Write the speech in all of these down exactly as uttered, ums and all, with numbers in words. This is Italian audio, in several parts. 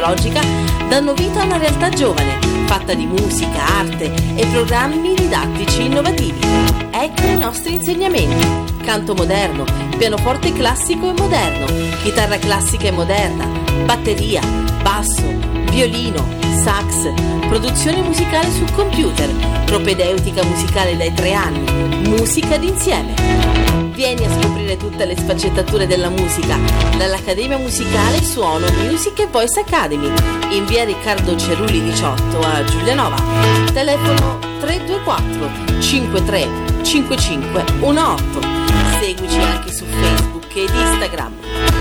tecnologica danno vita a una realtà giovane, fatta di musica, arte e programmi didattici innovativi. Ecco i nostri insegnamenti: canto moderno, pianoforte classico e moderno, chitarra classica e moderna, batteria, basso, violino, sax, produzione musicale su computer, propedeutica musicale dai tre anni, musica d'insieme. Vieni a scoprire tutte le sfaccettature della musica dall'Accademia Musicale Suono Music e Voice Academy in via Riccardo Cerulli diciotto a Giulianova. Telefono tre due quattro cinque tre cinque cinque uno otto. Seguici anche su Facebook ed Instagram.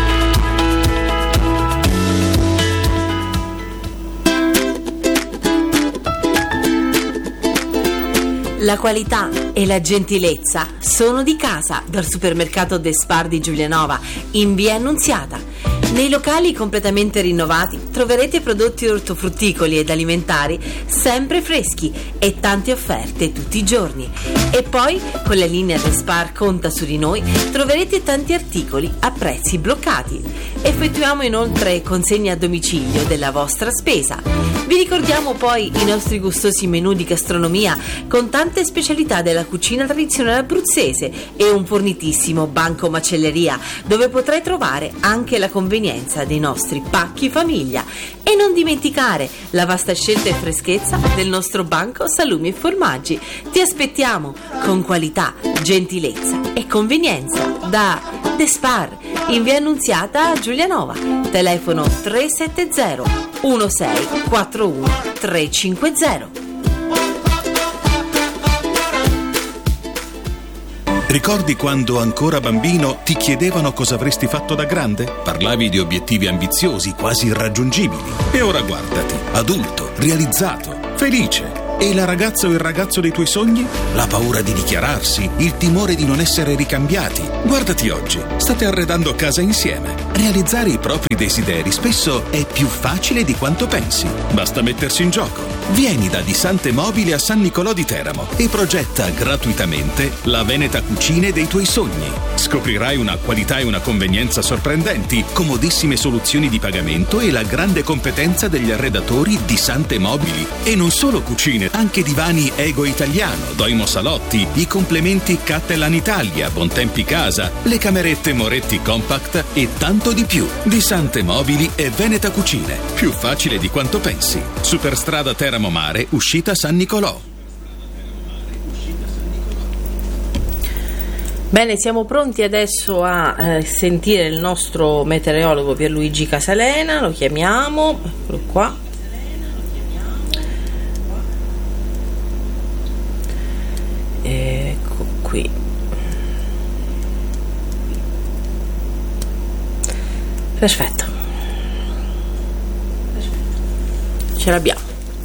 La qualità e la gentilezza sono di casa dal supermercato De Spar di Giulianova in via Annunziata. Nei locali completamente rinnovati troverete prodotti ortofrutticoli ed alimentari sempre freschi e tante offerte tutti i giorni. E poi con la linea De Spar Conta su di noi troverete tanti articoli a prezzi bloccati. Effettuiamo inoltre consegne a domicilio della vostra spesa. Vi ricordiamo poi i nostri gustosi menù di gastronomia con tante specialità della cucina tradizionale abruzzese e un fornitissimo banco macelleria dove potrai trovare anche la convenienza dei nostri pacchi famiglia. E non dimenticare la vasta scelta e freschezza del nostro banco salumi e formaggi. Ti aspettiamo con qualità, gentilezza e convenienza da De Spar in via Annunziata a Giulianova. Telefono tre sette zero uno sei quattro uno tre cinque zero. Ricordi quando ancora bambino ti chiedevano cosa avresti fatto da grande? Parlavi di obiettivi ambiziosi, quasi irraggiungibili. E ora guardati, adulto, realizzato, felice. E la ragazza o il ragazzo dei tuoi sogni? La paura di dichiararsi, il timore di non essere ricambiati. Guardati oggi, state arredando casa insieme. Realizzare i propri desideri spesso è più facile di quanto pensi. Basta mettersi in gioco. Vieni da Disante Mobile a San Nicolò di Teramo e progetta gratuitamente la Veneta Cucine dei tuoi sogni. Scoprirai una qualità e una convenienza sorprendenti, comodissime soluzioni di pagamento e la grande competenza degli arredatori Disante Mobili. E non solo cucine, anche divani Ego Italiano, Doimo Salotti, i complementi Cattelan Italia, Bontempi Casa, le camerette Moretti Compact e tanto di più. Disante Mobili e Veneta Cucine, più facile di quanto pensi. Superstrada Teramo Mare, uscita San Nicolò. Bene, siamo pronti adesso a eh, sentire il nostro meteorologo Pierluigi Casalena. Lo chiamiamo, eccolo qua. Ecco qui. Perfetto. Ce l'abbiamo.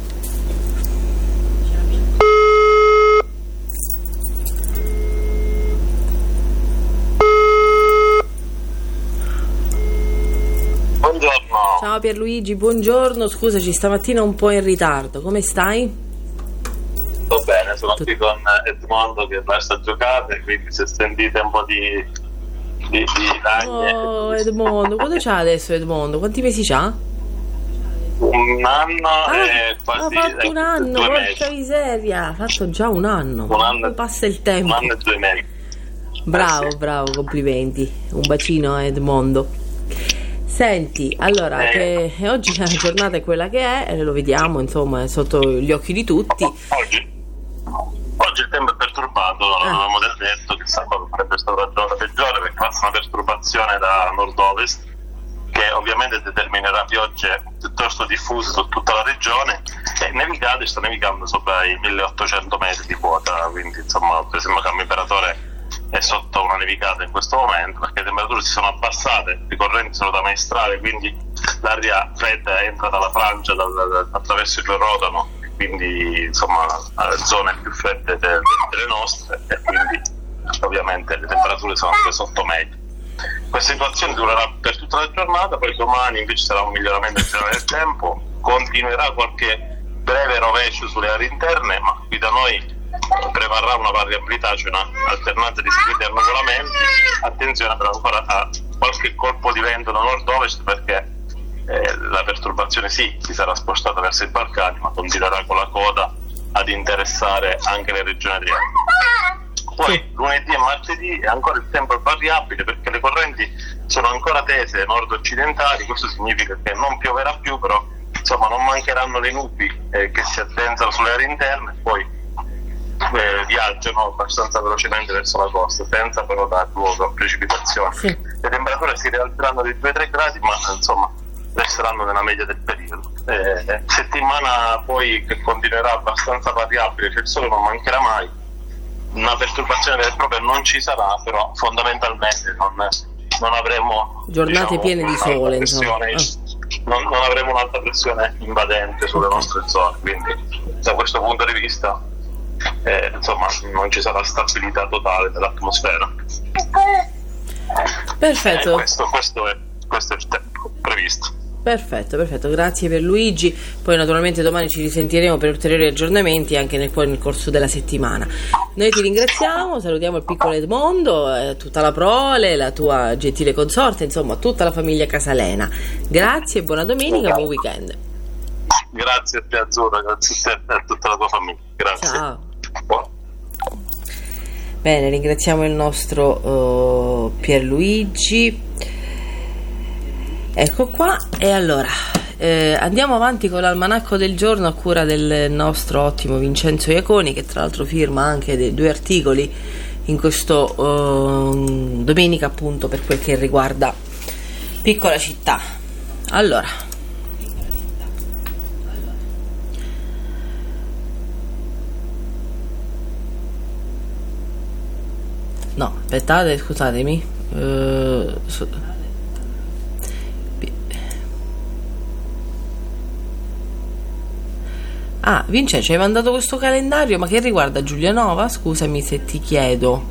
Buongiorno. Ciao Pierluigi, buongiorno. Scusaci, stamattina un po' in ritardo. Come stai? Sto bene, sono qui con Edmondo che resta giocate, quindi se sentite un po' di di, di lagne. Oh Edmondo, quanto c'ha adesso Edmondo? Quanti mesi c'ha? Un anno ah, e quasi ha fatto un anno, due porca mesi. miseria, ha fatto già un anno. Un anno Come passa il tempo. Un anno e due mesi. Bravo, eh sì. bravo, complimenti. Un bacino a Edmondo. Senti, allora, eh. che oggi la giornata è quella che è, lo vediamo, insomma, sotto gli occhi di tutti. Oggi, oggi il tempo è perturbato, ah. avevamo detto che sabato sarebbe stata la giornata peggiore perché passa una perturbazione da nord-ovest che ovviamente determinerà piogge piuttosto diffuse su tutta la regione e nevicate, sta nevicando sopra i milleottocento metri di quota, quindi insomma per esempio il cambio imperatore è sotto una nevicata in questo momento perché le temperature si sono abbassate, i correnti sono da maestrale, quindi l'aria fredda entra dalla Francia da, da, attraverso il Rodano, quindi insomma zone più fredde de, de, delle nostre e quindi ovviamente le temperature sono anche sotto media. Questa situazione durerà per tutta la giornata, poi domani invece sarà un miglioramento generale del tempo, continuerà qualche breve rovescio sulle aree interne, ma qui da noi prevarrà una variabilità, cioè una alternanza di schietti e annuvolamenti. Attenzione però ancora a qualche colpo di vento da nord-ovest perché eh, la perturbazione sì si sarà spostata verso i Balcani, ma continuerà con la coda ad interessare anche le regioni adriatiche. Poi sì. lunedì e martedì è ancora il tempo è variabile perché le correnti sono ancora tese nord-occidentali, questo significa che non pioverà più, però insomma non mancheranno le nubi eh, che si addensano sulle aree interne e poi eh, viaggiano abbastanza velocemente verso la costa, senza però dar luogo a precipitazioni. Sì. Le temperature si rialzeranno di due tre gradi, ma insomma resteranno nella media del periodo. Eh, settimana poi che continuerà abbastanza variabile, cioè il sole non mancherà mai, una perturbazione vera e propria non ci sarà, però fondamentalmente non, non avremo giornate diciamo, piene di sole, pressione, non, non avremo un'alta pressione invadente sulle nostre zone, quindi da questo punto di vista eh, insomma non ci sarà stabilità totale dell'atmosfera. Perfetto. Eh, questo, questo, è, questo è il tempo previsto. Perfetto, perfetto, grazie per Luigi. Poi naturalmente domani ci risentiremo per ulteriori aggiornamenti anche nel, nel corso della settimana. Noi ti ringraziamo, salutiamo il piccolo Edmondo, eh, tutta la prole, la tua gentile consorte, insomma tutta la famiglia Casalena. Grazie, buona domenica, buon weekend. Grazie a te Azzurra, grazie a te e a tutta la tua famiglia. Grazie. Ciao. Buon. Bene, ringraziamo il nostro uh, Pierluigi. Ecco qua, e allora eh, andiamo avanti con l'almanacco del giorno a cura del nostro ottimo Vincenzo Iaconi, che tra l'altro firma anche dei due articoli in questo uh, domenica, appunto per quel che riguarda Piccola Città. Allora, no, aspettate, scusatemi, uh, su- Ah, Vincenzo, hai mandato questo calendario, ma che riguarda Giulianova? Scusami se ti chiedo.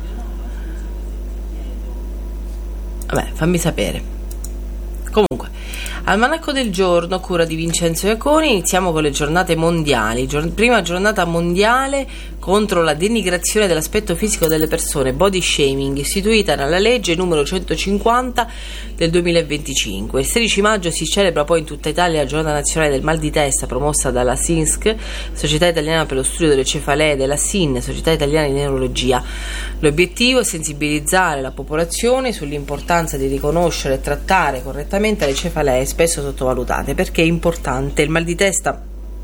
Vabbè, fammi sapere. Comunque, almanacco del giorno a cura di Vincenzo Iaconi. Iniziamo con le giornate mondiali. Gior- prima giornata mondiale contro la denigrazione dell'aspetto fisico delle persone, body shaming, istituita nella legge numero centocinquanta del duemilaventicinque. Il sedici maggio si celebra poi in tutta Italia la giornata nazionale del mal di testa, promossa dalla S I N S C, Società Italiana per lo Studio delle Cefalee, della S I N, Società Italiana di Neurologia. L'obiettivo è sensibilizzare la popolazione sull'importanza di riconoscere e trattare correttamente le cefalee spesso sottovalutate. Perché è importante? Il mal di testa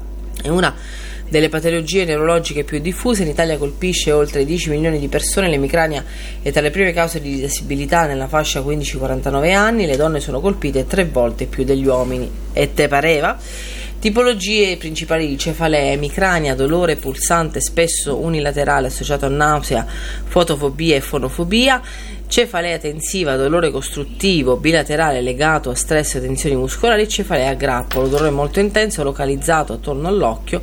è una delle patologie neurologiche più diffuse. In Italia colpisce oltre dieci milioni di persone. L'emicrania è tra le prime cause di disabilità nella fascia quindici quarantanove anni. Le donne sono colpite tre volte più degli uomini. E te pareva? Tipologie principali di cefalee: emicrania, dolore pulsante spesso unilaterale associato a nausea, fotofobia e fonofobia; cefalea tensiva, dolore costruttivo bilaterale legato a stress e tensioni muscolari; cefalea a grappolo, dolore molto intenso localizzato attorno all'occhio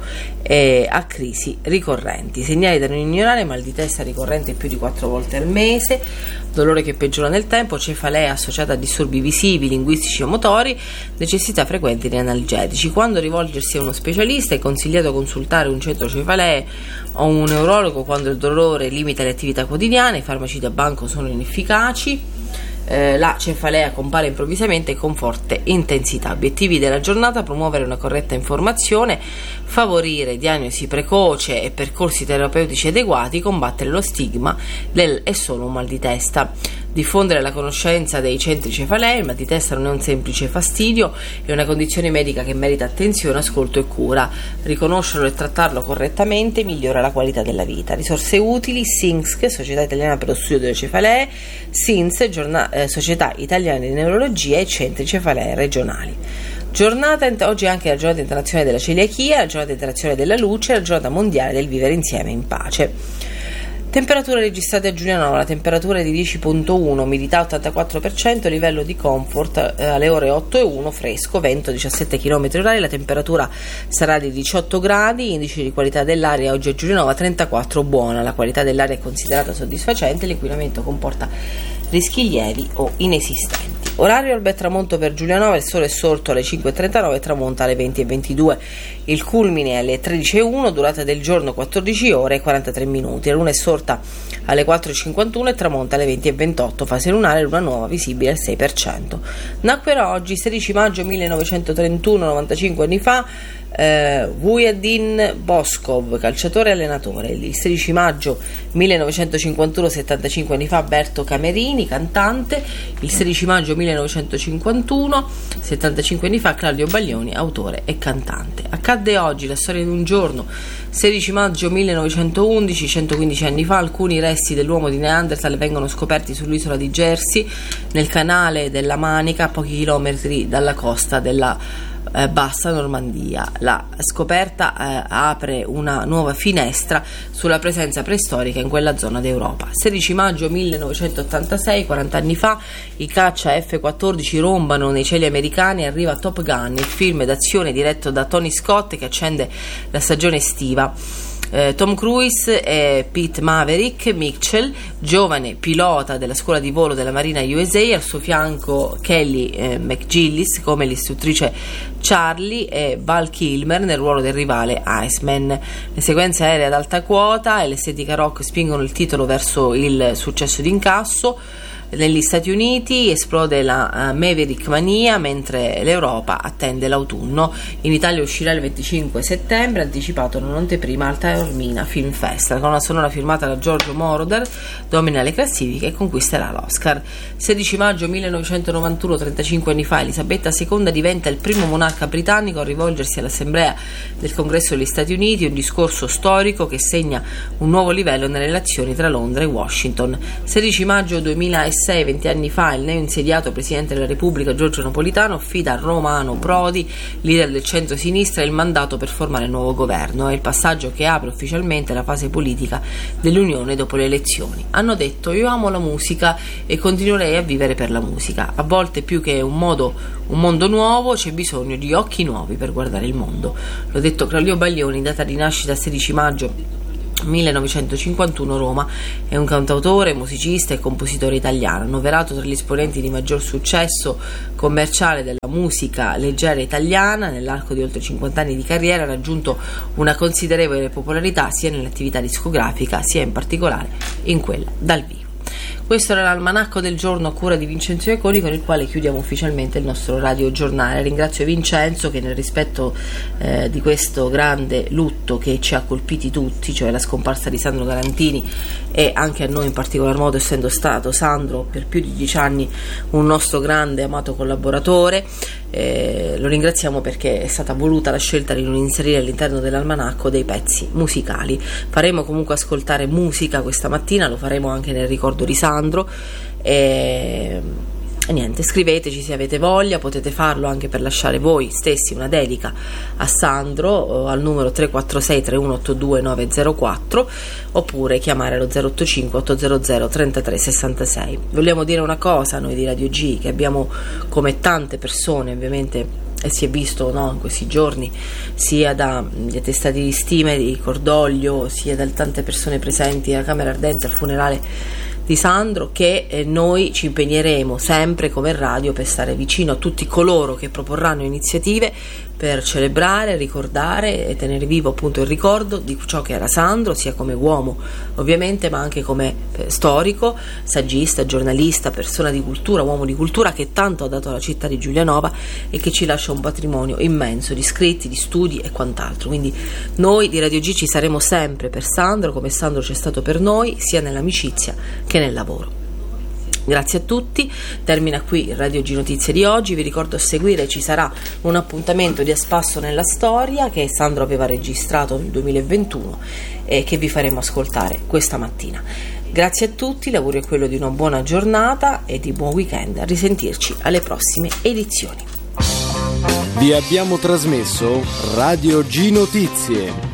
e a crisi ricorrenti. Segnali da non ignorare: mal di testa ricorrente più di quattro volte al mese, dolore che peggiora nel tempo, cefalea associata a disturbi visivi, linguistici o motori, necessità frequenti di analgesici. Quando rivolgersi a uno specialista è consigliato consultare un centro cefalee o un neurologo quando il dolore limita le attività quotidiane. I farmaci da banco sono inefficaci. Eh, la cefalea compare improvvisamente e con forte intensità. Obiettivi della giornata: promuovere una corretta informazione, favorire diagnosi precoce e percorsi terapeutici adeguati, combattere lo stigma del è solo un mal di testa, diffondere la conoscenza dei centri cefalee. Il mal di testa non è un semplice fastidio, è una condizione medica che merita attenzione, ascolto e cura. Riconoscerlo e trattarlo correttamente migliora la qualità della vita. Risorse utili: S I N S C, Società Italiana per lo Studio delle Cefalee, S I N S, giorna- eh, Società Italiana di Neurologia e centri cefalee regionali. Giornata, oggi è anche la giornata internazionale della celiachia, la giornata internazionale della luce, la giornata mondiale del vivere insieme in pace. Temperature registrate a Giulianova: la temperatura è di dieci virgola uno, umidità ottantaquattro per cento, livello di comfort eh, alle ore otto e uno, fresco, vento diciassette chilometri orari, la temperatura sarà di diciotto gradi, indice di qualità dell'aria oggi a Giulianova trentaquattro, buona, la qualità dell'aria è considerata soddisfacente, l'inquinamento comporta rischi lievi o inesistenti. Orario alba e tramonto per Giulianova, il sole è sorto alle cinque e trentanove e tramonta alle venti e ventidue. Il culmine è alle tredici e uno, durata del giorno quattordici ore e quarantatré minuti. La luna è sorta alle quattro e cinquantuno e tramonta alle venti e ventotto. Fase lunare, luna nuova visibile al sei per cento. Nacquero oggi, sedici maggio millenovecentotrentuno, novantacinque anni fa, eh, Vujadin Boskov, calciatore e allenatore. Il sedici maggio millenovecentocinquantuno, settantacinque anni fa, Berto Camerini, cantante. Il sedici maggio millenovecentocinquantuno, settantacinque anni fa, Claudio Baglioni, autore e cantante. Accadde oggi la storia di un giorno, sedici maggio millenovecentoundici, centoquindici anni fa, alcuni resti dell'uomo di Neanderthal vengono scoperti sull'isola di Jersey, nel canale della Manica, a pochi chilometri dalla costa della Eh, bassa Normandia. La scoperta eh, apre una nuova finestra sulla presenza preistorica in quella zona d'Europa. sedici maggio millenovecentottantasei, quaranta anni fa, i caccia effe quattordici rombano nei cieli americani e arriva Top Gun, il film d'azione diretto da Tony Scott che accende la stagione estiva. Eh, Tom Cruise e Pete Maverick Mitchell, giovane pilota della scuola di volo della Marina U S A, al suo fianco Kelly eh, McGillis come l'istruttrice Charlie e Val Kilmer nel ruolo del rivale Iceman. Le sequenze aeree ad alta quota e l'estetica rock spingono il titolo verso il successo d'incasso. Negli Stati Uniti esplode la uh, Maverick Mania, mentre l'Europa attende l'autunno. In Italia uscirà il venticinque settembre, anticipato in un'anteprima al Taormina Film Fest. La colonna sonora firmata da Giorgio Moroder domina le classifiche e conquisterà l'Oscar. sedici maggio millenovecentonovantuno, trentacinque anni fa, Elisabetta seconda diventa il primo monarca britannico a rivolgersi all'Assemblea del Congresso degli Stati Uniti, un discorso storico che segna un nuovo livello nelle relazioni tra Londra e Washington. sedici maggio duemilasei, venti anni fa, il neoinsediato Presidente della Repubblica Giorgio Napolitano affida a Romano Prodi, leader del centro-sinistra, il mandato per formare il nuovo governo. È il passaggio che apre ufficialmente la fase politica dell'Unione dopo le elezioni. Hanno detto: io amo la musica e continuerei a vivere per la musica. A volte più che un modo, un mondo nuovo, c'è bisogno di occhi nuovi per guardare il mondo. L'ho detto Claudio Baglioni, data di nascita sedici maggio millenovecentocinquantuno, Roma. È un cantautore, musicista e compositore italiano, annoverato tra gli esponenti di maggior successo commerciale della musica leggera italiana. Nell'arco di oltre cinquanta anni di carriera ha raggiunto una considerevole popolarità sia nell'attività discografica sia in particolare in quella dal vivo. Questo era l'almanacco del giorno a cura di Vincenzo Iaconi, con il quale chiudiamo ufficialmente il nostro radiogiornale. Ringrazio Vincenzo che, nel rispetto eh, di questo grande lutto che ci ha colpiti tutti, cioè la scomparsa di Sandro Garantini, e anche a noi in particolar modo, essendo stato Sandro per più di dieci anni un nostro grande amato collaboratore, eh, lo ringraziamo perché è stata voluta la scelta di non inserire all'interno dell'almanacco dei pezzi musicali. Faremo comunque ascoltare musica questa mattina, lo faremo anche nel ricordo di Sandro. E, e niente, scriveteci se avete voglia, potete farlo anche per lasciare voi stessi una dedica a Sandro al numero tre quattro sei tre uno otto due nove zero quattro, oppure chiamare lo zero otto cinque otto zero zero tre tre sei sei. Vogliamo dire una cosa noi di Radio G, che abbiamo, come tante persone ovviamente, e si è visto, no, in questi giorni, sia dagli attestati di stima e di cordoglio, sia da tante persone presenti alla Camera Ardente al funerale di Sandro, che eh, noi ci impegneremo sempre come radio per stare vicino a tutti coloro che proporranno iniziative per celebrare, ricordare e tenere vivo appunto il ricordo di ciò che era Sandro, sia come uomo ovviamente, ma anche come eh, storico, saggista, giornalista, persona di cultura, uomo di cultura che tanto ha dato alla città di Giulianova e che ci lascia un patrimonio immenso di scritti, di studi e quant'altro. Quindi noi di Radio G ci saremo sempre per Sandro, come Sandro c'è stato per noi, sia nell'amicizia che nel lavoro. Grazie a tutti, termina qui il Radio G Notizie di oggi. Vi ricordo, a seguire ci sarà un appuntamento di A Spasso nella Storia che Sandro aveva registrato nel duemilaventuno e che vi faremo ascoltare questa mattina. Grazie a tutti, l'augurio è quello di una buona giornata e di buon weekend. A risentirci alle prossime edizioni. Vi abbiamo trasmesso Radio G Notizie.